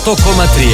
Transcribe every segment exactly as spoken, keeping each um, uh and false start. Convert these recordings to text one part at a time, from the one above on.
οκτώ κόμμα τρία.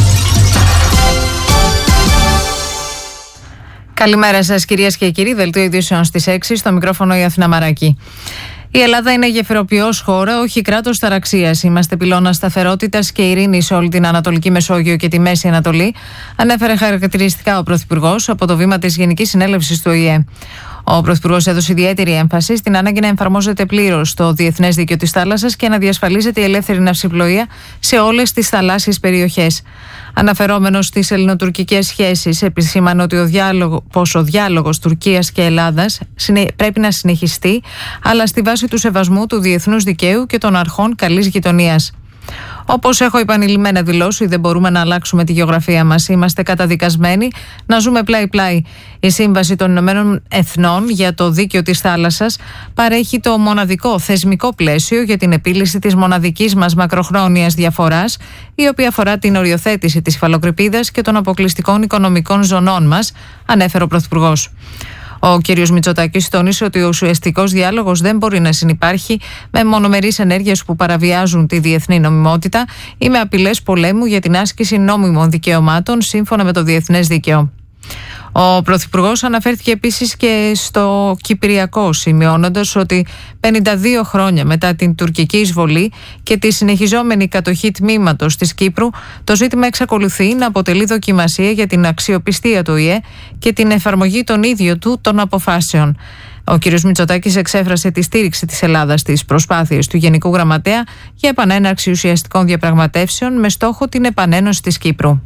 Καλημέρα σας κυρίες και κύριοι, δελτίο ειδήσεων στις έξι, στο μικρόφωνο η Αθηνά Μαράκη. Η Ελλάδα είναι γεφυροποιός χώρα, όχι κράτος ταραξίας. Είμαστε πυλώνας σταθερότητας και ειρήνης σε όλη την Ανατολική Μεσόγειο και τη Μέση Ανατολή, ανέφερε χαρακτηριστικά ο Πρωθυπουργός από το βήμα της Γενικής Συνέλευσης του Ο Η Ε. Ο Πρωθυπουργός έδωσε ιδιαίτερη έμφαση στην ανάγκη να εφαρμόζεται πλήρως το διεθνές δίκαιο της θάλασσας και να διασφαλίζεται η ελεύθερη ναυσιπλοεία σε όλες τις θαλάσσιες περιοχές. Αναφερόμενος στις ελληνοτουρκικές σχέσεις, επισήμανε ότι ο διάλογο, πως ο διάλογος Τουρκίας και Ελλάδας πρέπει να συνεχιστεί, αλλά στη βάση του σεβασμού του διεθνούς δικαίου και των αρχών καλής γειτονίας. Όπως έχω επανειλημμένα δηλώσει, δεν μπορούμε να αλλάξουμε τη γεωγραφία μας. Είμαστε καταδικασμένοι να ζούμε πλάι-πλάι. Η Σύμβαση των Ηνωμένων Εθνών για το Δίκαιο της Θάλασσας παρέχει το μοναδικό θεσμικό πλαίσιο για την επίλυση της μοναδικής μας μακροχρόνιας διαφοράς, η οποία αφορά την οριοθέτηση της υφαλοκρηπίδας και των αποκλειστικών οικονομικών ζωνών μας, ανέφερε ο Πρωθυπουργός. Ο κ. Μητσοτάκης τόνισε ότι ο ουσιαστικός διάλογος δεν μπορεί να συνυπάρχει με μονομερείς ενέργειες που παραβιάζουν τη διεθνή νομιμότητα ή με απειλές πολέμου για την άσκηση νόμιμων δικαιωμάτων σύμφωνα με το διεθνές δίκαιο. Ο Πρωθυπουργός αναφέρθηκε επίσης και στο Κυπριακό, σημειώνοντας ότι πενήντα δύο χρόνια μετά την τουρκική εισβολή και τη συνεχιζόμενη κατοχή τμήματος της Κύπρου, το ζήτημα εξακολουθεί να αποτελεί δοκιμασία για την αξιοπιστία του Ο Η Ε και την εφαρμογή των ίδιων του των αποφάσεων. Ο κ. Μητσοτάκης εξέφρασε τη στήριξη της Ελλάδας στις προσπάθειες του Γενικού Γραμματέα για επανέναρξη ουσιαστικών διαπραγματεύσεων με στόχο την επανένωση της Κύπρου.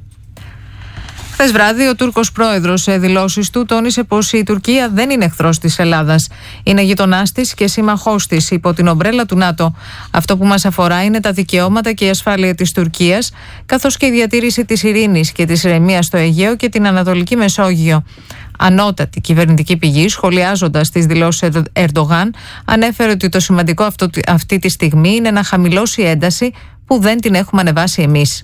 Χθες βράδυ, ο Τούρκος πρόεδρος σε δηλώσεις του τόνισε πως η Τουρκία δεν είναι εχθρός της Ελλάδας. Είναι γειτονάς της και σύμμαχός της υπό την ομπρέλα του ΝΑΤΟ. Αυτό που μας αφορά είναι τα δικαιώματα και η ασφάλεια της Τουρκίας, καθώς και η διατήρηση της ειρήνης και της ηρεμίας στο Αιγαίο και την Ανατολική Μεσόγειο. Ανώτατη κυβερνητική πηγή, σχολιάζοντας τις δηλώσεις Ερντογάν, ανέφερε ότι το σημαντικό αυτό, αυτή τη στιγμή είναι να χαμηλώσει η ένταση που δεν την έχουμε ανεβάσει εμείς.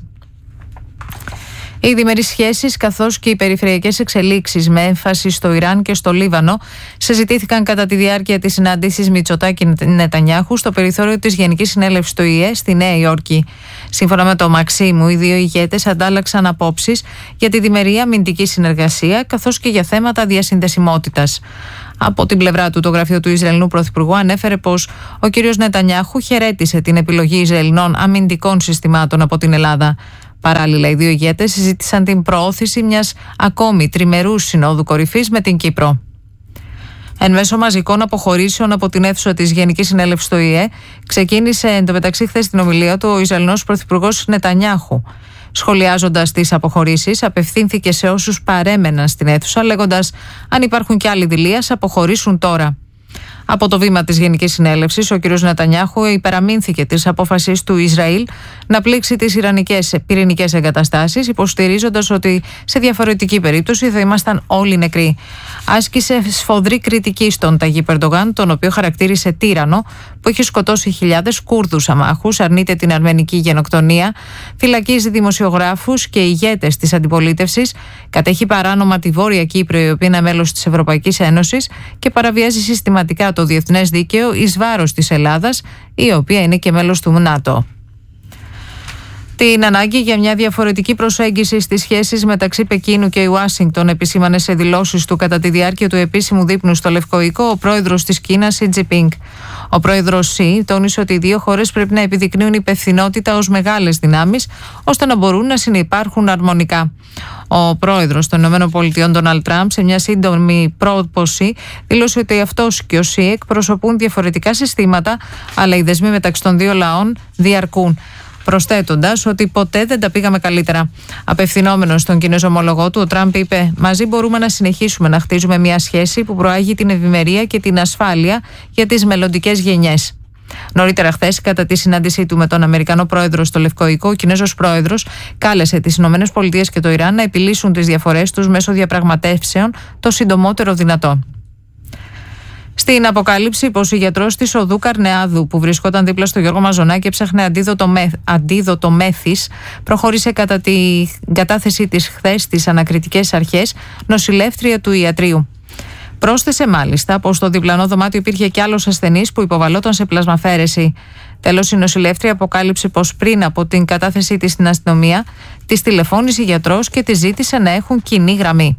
Οι διμερείς σχέσεις καθώς και οι περιφερειακές εξελίξεις με έμφαση στο Ιράν και στο Λίβανο συζητήθηκαν κατά τη διάρκεια της συνάντησης Μητσοτάκη-Νετανιάχου στο περιθώριο της Γενικής Συνέλευσης του Ο Η Ε στη Νέα Υόρκη. Σύμφωνα με το Μαξίμου, οι δύο ηγέτες αντάλλαξαν απόψεις για τη διμερή αμυντική συνεργασία καθώς και για θέματα διασυνδεσιμότητας. Από την πλευρά του, το γραφείο του Ισραηλινού Πρωθυπουργού ανέφερε πως ο κ. Νετανιάχου χαιρέτησε την επιλογή Ισραηλινών αμυντικών συστημάτων από την Ελλάδα. Παράλληλα, οι δύο ηγέτες συζήτησαν την προώθηση μιας ακόμη τριμερούς συνόδου κορυφής με την Κύπρο. Εν μέσω μαζικών αποχωρήσεων από την αίθουσα της Γενικής Συνέλευσης του Ο Η Ε, ξεκίνησε εντωμεταξύ χθες την ομιλία του ο Ισραηλινός Πρωθυπουργός Νετανιάχου. Σχολιάζοντας τις αποχωρήσεις, απευθύνθηκε σε όσους παρέμεναν στην αίθουσα, λέγοντας: αν υπάρχουν και άλλοι δειλοί, ας αποχωρήσουν τώρα. Από το βήμα της Γενικής Συνέλευσης, ο κ. Νετανιάχου υπεραμείνθηκε της απόφασης του Ισραήλ να πλήξει τις ιρανικές πυρηνικές εγκαταστάσεις, υποστηρίζοντας ότι σε διαφορετική περίπτωση θα ήμασταν όλοι νεκροί. Άσκησε σφοδρή κριτική στον Ταγίπ Ερντογάν, τον οποίο χαρακτήρισε τύρανο, που έχει σκοτώσει χιλιάδες Κούρδους αμάχους, αρνείται την αρμενική γενοκτονία, φυλακίζει δημοσιογράφους και ηγέτες της αντιπολίτευσης, κατέχει παράνομα τη Βόρεια Κύπρο, η οποία είναι μέλος της Ευρωπαϊκής Ένωσης, και παραβιάζει συστηματικά το διεθνές δίκαιο εις βάρος της Ελλάδας, η οποία είναι και μέλος του ΝΑΤΟ. Την ανάγκη για μια διαφορετική προσέγγιση στις σχέσεις μεταξύ Πεκίνου και Ουάσιγκτον επισήμανε σε δηλώσεις του κατά τη διάρκεια του επίσημου δείπνου στο Λευκό Οίκο ο πρόεδρος της Κίνας, Σι Τζινπίνγκ. Ο πρόεδρος Σι τόνισε ότι οι δύο χώρες πρέπει να επιδεικνύουν υπευθυνότητα ως μεγάλες δυνάμεις, ώστε να μπορούν να συνυπάρχουν αρμονικά. Ο πρόεδρος των ΗΠΑ, Ντόναλντ Τραμπ, σε μια σύντομη πρόποση, δήλωσε ότι αυτός και ο Σι εκπροσωπούν διαφορετικά συστήματα, αλλά οι δεσμοί μεταξύ των δύο λαών διαρκούν. Προσθέτοντας ότι ποτέ δεν τα πήγαμε καλύτερα. Απευθυνόμενος στον Κινέζο ομολογό του, ο Τραμπ είπε: μαζί μπορούμε να συνεχίσουμε να χτίζουμε μια σχέση που προάγει την ευημερία και την ασφάλεια για τις μελλοντικές γενιές. Νωρίτερα χθες, κατά τη συνάντησή του με τον Αμερικανό πρόεδρο στο Λευκό Οίκο, ο Κινέζος πρόεδρος κάλεσε τις ΗΠΑ και το Ιράν να επιλύσουν τις διαφορές τους μέσω διαπραγματεύσεων το συντομότερο δυνατό. Στην αποκάλυψη πως ο γιατρός της οδού Καρνεάδου, που βρισκόταν δίπλα στο Γιώργο Μαζονάκη, έψαχνε αντίδοτο, με, αντίδοτο μέθης, προχώρησε κατά την κατάθεσή της χθες στις ανακριτικές αρχές νοσηλεύτρια του ιατρείου. Πρόσθεσε μάλιστα πως στο διπλανό δωμάτιο υπήρχε κι άλλος ασθενής που υποβαλόταν σε πλασμαφαίρεση. Τέλος, η νοσηλεύτρια αποκάλυψε πως πριν από την κατάθεσή της στην αστυνομία, της τηλεφώνησε γιατρός και της ζήτησε να έχουν κοινή γραμμή.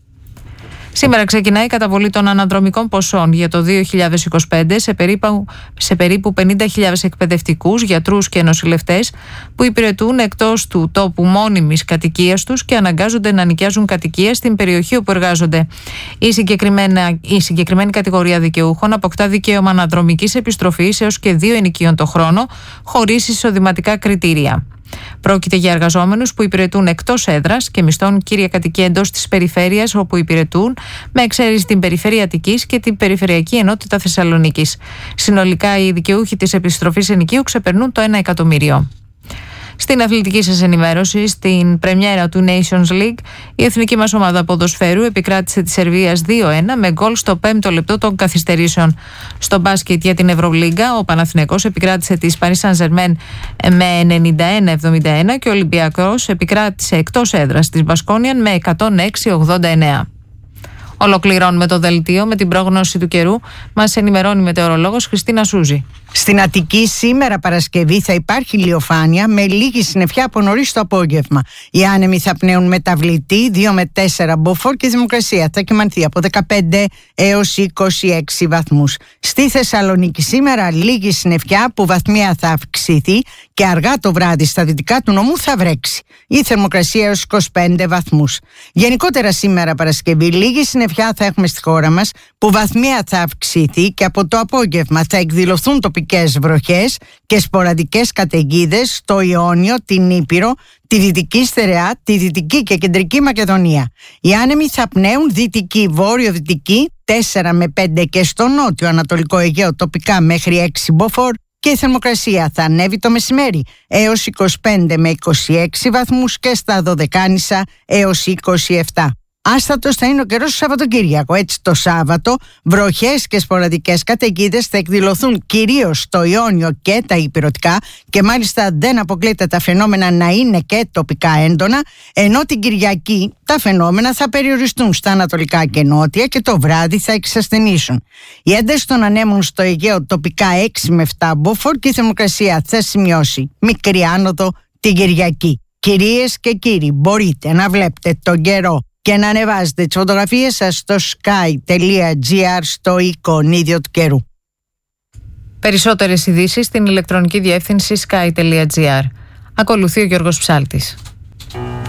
Σήμερα ξεκινάει η καταβολή των αναδρομικών ποσών για το δύο χιλιάδες είκοσι πέντε σε περίπου, σε περίπου πενήντα χιλιάδες εκπαιδευτικούς, γιατρούς και νοσηλευτές που υπηρετούν εκτός του τόπου μόνιμης κατοικίας τους και αναγκάζονται να νοικιάζουν κατοικία στην περιοχή όπου εργάζονται. Η, η συγκεκριμένη κατηγορία δικαιούχων αποκτά δικαίωμα αναδρομικής επιστροφής έως και δύο ενοικίων το χρόνο, χωρίς εισοδηματικά κριτήρια. Πρόκειται για εργαζόμενους που υπηρετούν εκτός έδρας και μισθώνουν κύρια κατοικία εντός της περιφέρειας όπου υπηρετούν, με εξαίρεση την περιφέρεια Αττικής και την περιφερειακή ενότητα Θεσσαλονίκης. Συνολικά, οι δικαιούχοι της επιστροφής ενοικίου ξεπερνούν το ένα εκατομμύριο. Στην αθλητική σας ενημέρωση, στην πρεμιέρα του Nations League, η εθνική μας ομάδα ποδοσφαίρου επικράτησε τη Σερβίας δύο ένα με γκολ στο πέμπτο λεπτό των καθυστερήσεων. Στο μπάσκετ για την Ευρωλίγκα, ο Παναθηναϊκός επικράτησε τη Paris Saint-Germain με ενενήντα ένα εβδομήντα ένα και ο Ολυμπιακός επικράτησε εκτός έδρας της Μπασκόνιαν με εκατόν έξι ογδόντα εννέα. Ολοκληρώνουμε το δελτίο με την πρόγνωση του καιρού. Μας ενημερώνει η μετεωρολόγος Χριστίνα Σούζη. Στην Αττική σήμερα Παρασκευή θα υπάρχει ηλιοφάνεια με λίγη συννεφιά από νωρίς το απόγευμα. Οι άνεμοι θα πνέουν μεταβλητή δύο με τέσσερα μποφόρ και η θερμοκρασία θα κυμανθεί από δεκαπέντε έως είκοσι έξι βαθμούς. Στη Θεσσαλονίκη σήμερα λίγη συννεφιά που βαθμία θα αυξηθεί και αργά το βράδυ στα δυτικά του νομού θα βρέξει. Η θερμοκρασία έως είκοσι πέντε βαθμούς. Γενικότερα σήμερα Παρασκευή λίγη συννεφιά θα έχουμε στη χώρα μας που βαθμία θα αυξηθεί και από το απόγευμα θα εκδηλωθούν τοπικές βροχές και σποραδικές καταιγίδες στο Ιόνιο, την Ήπειρο, τη Δυτική Στερεά, τη Δυτική και Κεντρική Μακεδονία. Οι άνεμοι θα πνέουν δυτική, βόρειο-δυτική τέσσερα με πέντε και στο νότιο Ανατολικό Αιγαίο τοπικά μέχρι έξι μποφόρ και η θερμοκρασία θα ανέβει το μεσημέρι έως είκοσι πέντε με είκοσι έξι βαθμούς και στα Δωδεκάνησα έως είκοσι επτά. Άστατος θα είναι ο καιρός το Σαββατοκύριακο. Έτσι το Σάββατο βροχές και σποραδικές καταιγίδες θα εκδηλωθούν κυρίως στο Ιόνιο και τα Ηπειρωτικά και μάλιστα δεν αποκλείται τα φαινόμενα να είναι και τοπικά έντονα, ενώ την Κυριακή τα φαινόμενα θα περιοριστούν στα ανατολικά και νότια και το βράδυ θα εξασθενήσουν. Οι ένταση των ανέμων στο Αιγαίο τοπικά έξι με επτά μποφόρ και η θερμοκρασία θα σημειώσει μικρή άνοδο την Κυριακή. Κυρίες και κύριοι, μπορείτε να βλέπετε τον καιρό και να ανεβάζετε τις φωτογραφίες σας στο sky τελεία gr στο εικονίδιο του καιρού. Περισσότερες ειδήσεις στην ηλεκτρονική διεύθυνση sky τελεία gr. Ακολουθεί ο Γιώργος Ψάλτης.